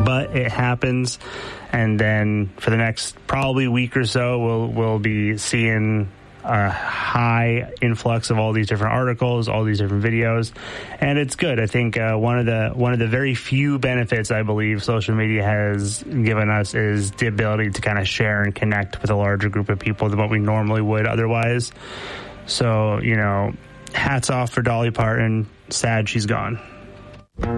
but it happens. And then for the next probably week or so, we'll be seeing a high influx of all these different articles, all these different videos, and it's good. I think one of the very few benefits I believe social media has given us is the ability to kind of share and connect with a larger group of people than what we normally would otherwise. So, hats off for Dolly Parton. Sad she's gone.